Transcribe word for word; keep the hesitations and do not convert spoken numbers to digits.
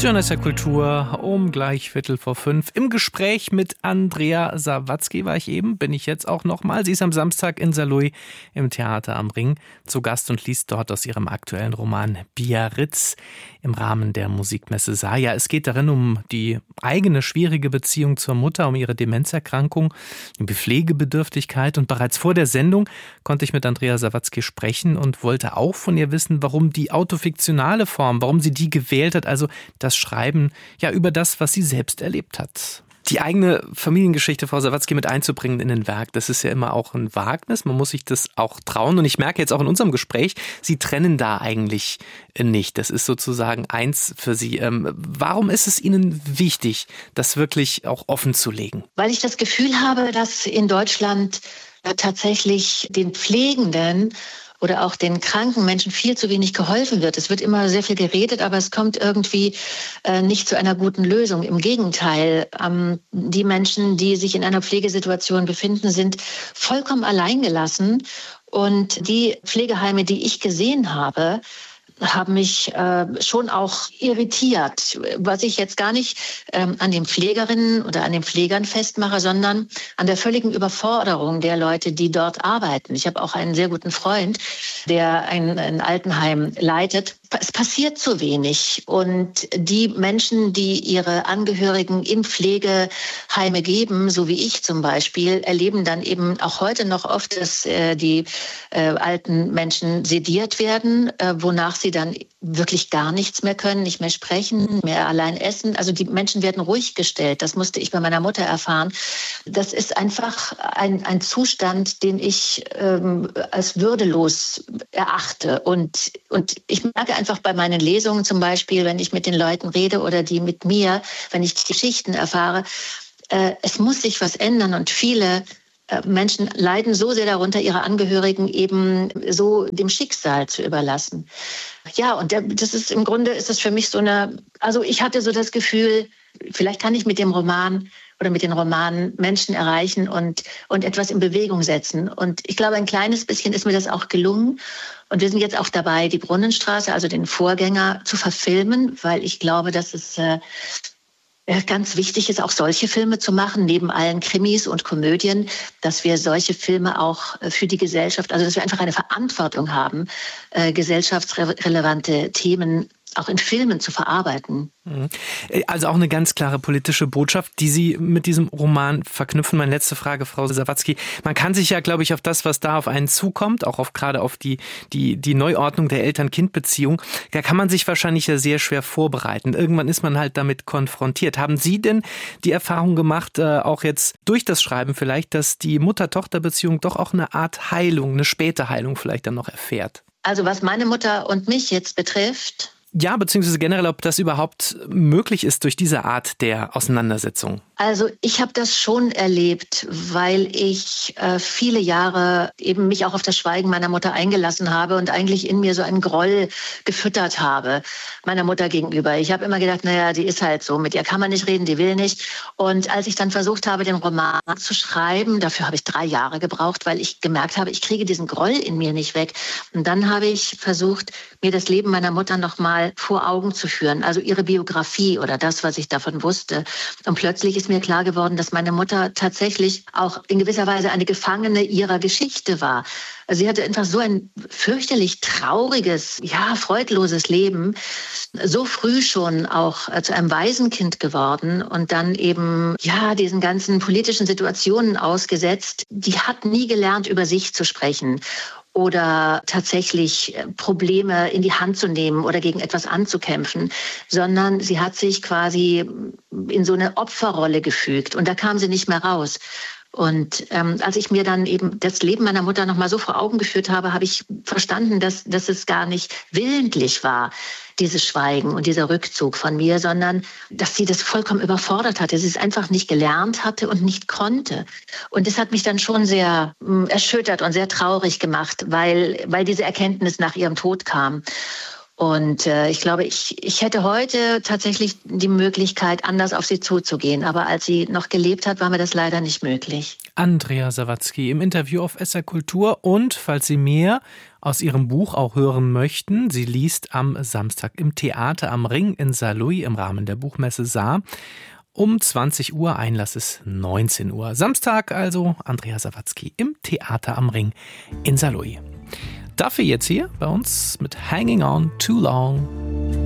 Journalist der Kultur um gleich Viertel vor fünf. Im Gespräch mit Andrea Sawatzki war ich eben, bin ich jetzt auch nochmal. Sie ist am Samstag in Saarlouis im Theater am Ring zu Gast und liest dort aus ihrem aktuellen Roman Biarritz im Rahmen der Musikmesse Saja. Es geht darin um die eigene schwierige Beziehung zur Mutter, um ihre Demenzerkrankung, die Pflegebedürftigkeit. Und bereits vor der Sendung konnte ich mit Andrea Sawatzki sprechen und wollte auch von ihr wissen, warum die autofiktionale Form, warum sie die gewählt hat, also das Schreiben ja über das, was sie selbst erlebt hat. Die eigene Familiengeschichte, Frau Sawatzki, mit einzubringen in ein Werk, das ist ja immer auch ein Wagnis. Man muss sich das auch trauen. Und ich merke jetzt auch in unserem Gespräch, Sie trennen da eigentlich nicht. Das ist sozusagen eins für Sie. Ähm, warum ist es Ihnen wichtig, das wirklich auch offen zu legen? Weil ich das Gefühl habe, dass in Deutschland tatsächlich den Pflegenden oder auch den kranken Menschen viel zu wenig geholfen wird. Es wird immer sehr viel geredet, aber es kommt irgendwie äh, nicht zu einer guten Lösung. Im Gegenteil, ähm, die Menschen, die sich in einer Pflegesituation befinden, sind vollkommen alleingelassen. Und die Pflegeheime, die ich gesehen habe, haben mich äh, schon auch irritiert, was ich jetzt gar nicht ähm, an den Pflegerinnen oder an den Pflegern festmache, sondern an der völligen Überforderung der Leute, die dort arbeiten. Ich habe auch einen sehr guten Freund, der ein, ein Altenheim leitet. Es passiert zu wenig und die Menschen, die ihre Angehörigen in Pflegeheime geben, so wie ich zum Beispiel, erleben dann eben auch heute noch oft, dass äh, die äh, alten Menschen sediert werden, äh, wonach sie dann wirklich gar nichts mehr können, nicht mehr sprechen, mehr allein essen. Also die Menschen werden ruhig gestellt. Das musste ich bei meiner Mutter erfahren. Das ist einfach ein, ein Zustand, den ich ähm, als würdelos erachte. Und, und ich merke einfach bei meinen Lesungen zum Beispiel, wenn ich mit den Leuten rede oder die mit mir, wenn ich Geschichten erfahre, äh, es muss sich was ändern und viele Menschen leiden so sehr darunter, ihre Angehörigen eben so dem Schicksal zu überlassen. Ja, und das ist im Grunde ist das für mich so eine, also ich hatte so das Gefühl, vielleicht kann ich mit dem Roman oder mit den Romanen Menschen erreichen und, und etwas in Bewegung setzen. Und ich glaube, ein kleines bisschen ist mir das auch gelungen. Und wir sind jetzt auch dabei, die Brunnenstraße, also den Vorgänger, zu verfilmen, weil ich glaube, dass es äh, ganz wichtig ist, auch solche Filme zu machen, neben allen Krimis und Komödien, dass wir solche Filme auch für die Gesellschaft, also dass wir einfach eine Verantwortung haben, äh, gesellschaftsrelevante Themen auch in Filmen zu verarbeiten. Also auch eine ganz klare politische Botschaft, die Sie mit diesem Roman verknüpfen. Meine letzte Frage, Frau Sawatzki. Man kann sich ja, glaube ich, auf das, was da auf einen zukommt, auch auf gerade auf die, die, die Neuordnung der Eltern-Kind-Beziehung, da kann man sich wahrscheinlich ja sehr schwer vorbereiten. Irgendwann ist man halt damit konfrontiert. Haben Sie denn die Erfahrung gemacht, äh, auch jetzt durch das Schreiben vielleicht, dass die Mutter-Tochter-Beziehung doch auch eine Art Heilung, eine späte Heilung vielleicht dann noch erfährt? Also was meine Mutter und mich jetzt betrifft, ja, beziehungsweise generell, ob das überhaupt möglich ist durch diese Art der Auseinandersetzung. Also ich habe das schon erlebt, weil ich äh, viele Jahre eben mich auch auf das Schweigen meiner Mutter eingelassen habe und eigentlich in mir so einen Groll gefüttert habe, meiner Mutter gegenüber. Ich habe immer gedacht, naja, die ist halt so, mit ihr kann man nicht reden, die will nicht. Und als ich dann versucht habe, den Roman zu schreiben, dafür habe ich drei Jahre gebraucht, weil ich gemerkt habe, ich kriege diesen Groll in mir nicht weg. Und dann habe ich versucht, mir das Leben meiner Mutter nochmal vor Augen zu führen, also ihre Biografie oder das, was ich davon wusste. Und plötzlich ist mir klar geworden, dass meine Mutter tatsächlich auch in gewisser Weise eine Gefangene ihrer Geschichte war. Also sie hatte einfach so ein fürchterlich trauriges, ja, freudloses Leben, so früh schon auch äh, zu einem Waisenkind geworden und dann eben, ja, diesen ganzen politischen Situationen ausgesetzt. Die hat nie gelernt, über sich zu sprechen oder tatsächlich Probleme in die Hand zu nehmen oder gegen etwas anzukämpfen, sondern sie hat sich quasi in so eine Opferrolle gefügt und da kam sie nicht mehr raus. Und ähm, als ich mir dann eben das Leben meiner Mutter noch mal so vor Augen geführt habe, habe ich verstanden, dass, dass es gar nicht willentlich war, dieses Schweigen und dieser Rückzug von mir, sondern dass sie das vollkommen überfordert hatte. Sie es einfach nicht gelernt hatte und nicht konnte. Und das hat mich dann schon sehr mh, erschüttert und sehr traurig gemacht, weil, weil diese Erkenntnis nach ihrem Tod kam. Und äh, ich glaube, ich, ich hätte heute tatsächlich die Möglichkeit, anders auf sie zuzugehen. Aber als sie noch gelebt hat, war mir das leider nicht möglich. Andrea Sawatzki im Interview auf S R Kultur. Und falls Sie mehr aus ihrem Buch auch hören möchten, sie liest am Samstag im Theater am Ring in Saarlouis im Rahmen der Buchmesse Saar. Um zwanzig Uhr, Einlass ist neunzehn Uhr. Samstag also Andrea Sawatzki im Theater am Ring in Saarlouis. Dafür jetzt hier bei uns mit Hanging On Too Long.